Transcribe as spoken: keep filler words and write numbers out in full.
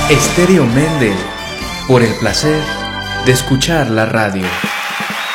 Estéreo Mendel, por el placer de escuchar la radio.